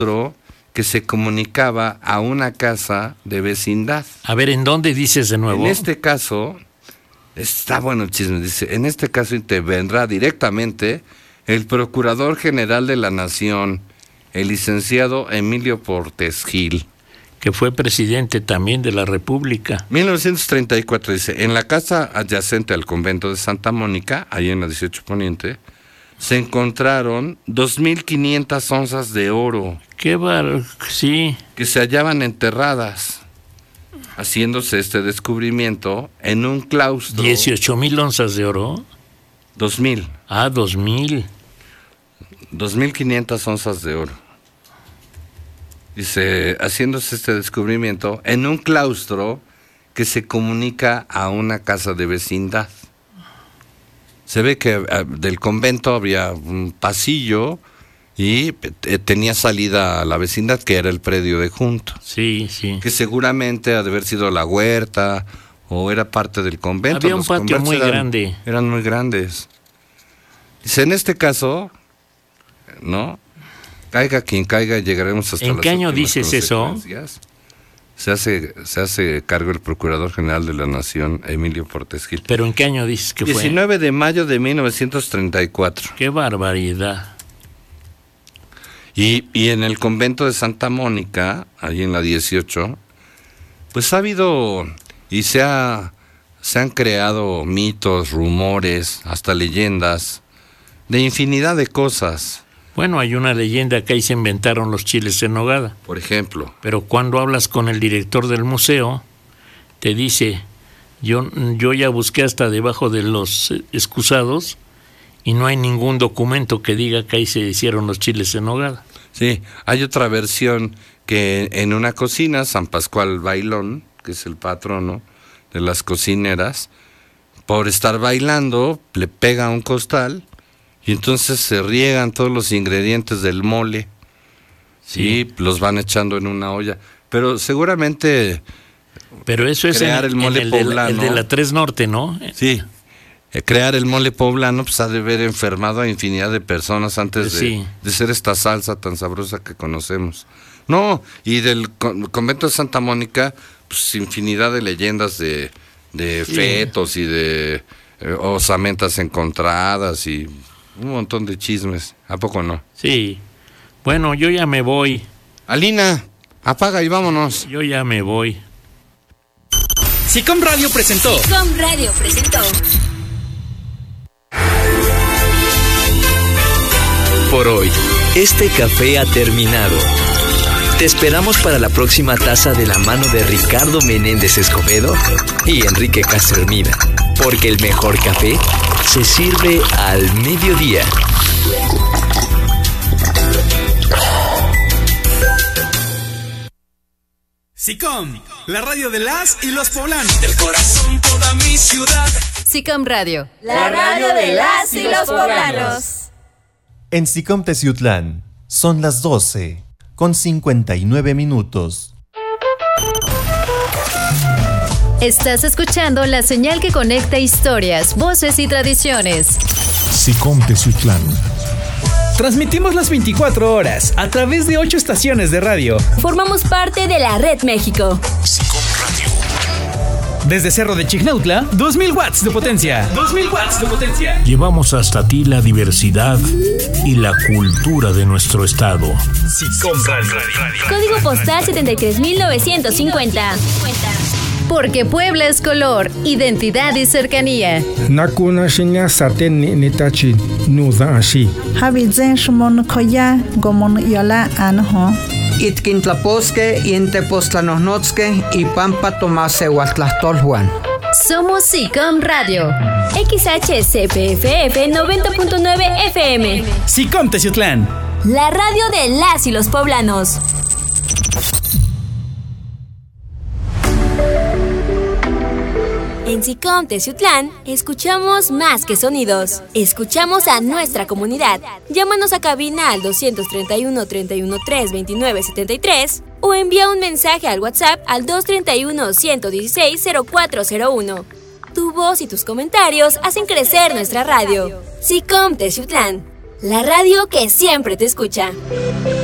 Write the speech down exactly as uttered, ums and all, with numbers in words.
que se comunicaba a una casa de vecindad. A ver, ¿en dónde dices de nuevo? En este caso, está bueno el chisme, dice, en este caso intervendrá directamente el Procurador General de la Nación, el licenciado Emilio Portes Gil, que fue presidente también de la República. mil novecientos treinta y cuatro, dice, en la casa adyacente al convento de Santa Mónica, ahí en la dieciocho Poniente, se encontraron dos mil quinientas onzas de oro. ¡Qué bar... sí! Que se hallaban enterradas, haciéndose este descubrimiento en un claustro. ¿dieciocho mil onzas de oro? Dos mil. Ah, dos mil. Dos mil quinientas onzas de oro. Dice, haciéndose este descubrimiento en un claustro que se comunica a una casa de vecindad. Se ve que uh, del convento había un pasillo y eh, tenía salida a la vecindad, que era el predio de junto. Sí, sí. Que seguramente ha de haber sido la huerta o era parte del convento. Había un Los patio muy eran, grande. Eran muy grandes. Dice, en este caso, ¿no? Caiga quien caiga, llegaremos hasta ¿En las qué año últimas dices eso? Se hace, se hace cargo el Procurador General de la Nación, Emilio Portes Gil. ¿Pero en qué año dices que fue? diecinueve de mayo de mil novecientos treinta y cuatro. ¡Qué barbaridad! Y, y en el convento de Santa Mónica, ahí en la dieciocho, pues ha habido y se, ha, se han creado mitos, rumores, hasta leyendas, de infinidad de cosas. Bueno, hay una leyenda que ahí se inventaron los chiles en nogada. Por ejemplo. Pero cuando hablas con el director del museo, te dice, yo, yo ya busqué hasta debajo de los excusados y no hay ningún documento que diga que ahí se hicieron los chiles en nogada. Sí, hay otra versión que en una cocina, San Pascual Bailón, que es el patrono de las cocineras, por estar bailando, le pega un costal y entonces se riegan todos los ingredientes del mole. Sí, y los van echando en una olla. Pero seguramente... Pero eso es crear en, el mole en el, poblano. De la, el de la tres Norte, ¿no? Sí. Crear el mole poblano, pues ha de haber enfermado a infinidad de personas antes de, sí. de ser esta salsa tan sabrosa que conocemos. No, y del con, convento de Santa Mónica, pues infinidad de leyendas de, de sí. fetos y de eh, osamentas encontradas y un montón de chismes. ¿A poco no? Sí. Bueno, yo ya me voy. Alina, apaga y vámonos. Yo ya me voy. SICOM Radio presentó. SICOM Radio presentó. Por hoy, este café ha terminado. Te esperamos para la próxima taza de la mano de Ricardo Menéndez Escobedo y Enrique Castro Hermida, porque el mejor café se sirve al mediodía. SICOM, la radio de las y los poblanos. Del corazón toda mi ciudad. SICOM Radio, la radio de las y los poblanos. En SICOM Teciutlán son las doce con cincuenta y nueve minutos. Estás escuchando la señal que conecta historias, voces y tradiciones. SICOM Teciutlán. Transmitimos las veinticuatro horas a través de ocho estaciones de radio. Formamos parte de la Red México. SICOM Radio. Desde Cerro de Chignautla, dos mil watts de potencia. dos mil watts de potencia. Llevamos hasta ti la diversidad y la cultura de nuestro estado. SICOM Radio. Código postal setenta y tres mil novecientos cincuenta. Porque Puebla es color, identidad y cercanía. Nakuna shinya saten nitachi nuza ashi. Habizen shmon koya gomon yola anho. Itquintlaposque, Intepostlanosnotzque y Pampa Tomase Huatlastolhuan. Somos SICOM Radio. X H C P F F noventa punto nueve F M. SICOM Teciutlán. La radio de las y los poblanos. En SICOM Teciutlán, escuchamos más que sonidos. Escuchamos a nuestra comunidad. Llámanos a cabina al doscientos treinta y uno, treinta y uno, tres, veintinueve, setenta y tres o envía un mensaje al WhatsApp al dos treinta y uno, ciento dieciséis, cero cuatro cero uno. Tu voz y tus comentarios hacen crecer nuestra radio. SICOM Teciutlán, la radio que siempre te escucha.